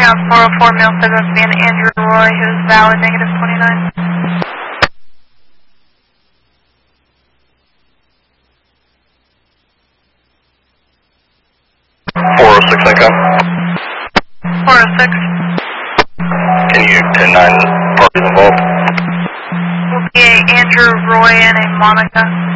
have 404 male said that's being Andrew Roy, who's valid negative 29. 406 Echo. 406. Can you 10-9 parties involved? Will be a Andrew Roy and a Monica.